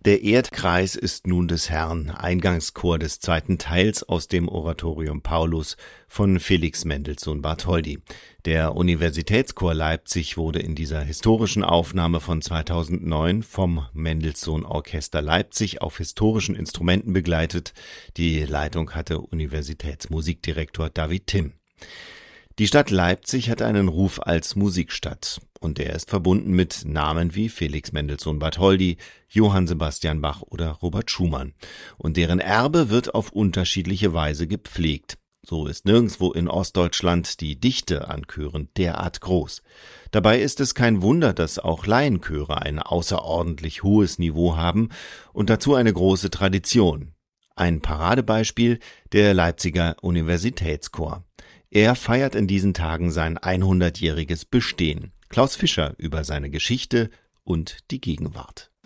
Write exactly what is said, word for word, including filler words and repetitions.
Der Erdkreis ist nun des Herrn, Eingangschor des zweiten Teils aus dem Oratorium Paulus von Felix Mendelssohn Bartholdy. Der Universitätschor Leipzig wurde in dieser historischen Aufnahme von zweitausendneun vom Mendelssohn Orchester Leipzig auf historischen Instrumenten begleitet. Die Leitung hatte Universitätsmusikdirektor David Timm. Die Stadt Leipzig hat einen Ruf als Musikstadt und der ist verbunden mit Namen wie Felix Mendelssohn Bartholdy, Johann Sebastian Bach oder Robert Schumann. Und deren Erbe wird auf unterschiedliche Weise gepflegt. So ist nirgendwo in Ostdeutschland die Dichte an Chören derart groß. Dabei ist es kein Wunder, dass auch Laienchöre ein außerordentlich hohes Niveau haben und dazu eine große Tradition. Ein Paradebeispiel der Leipziger Universitätschor. Er feiert in diesen Tagen sein hundertjähriges Bestehen. Klaus Fischer über seine Geschichte und die Gegenwart.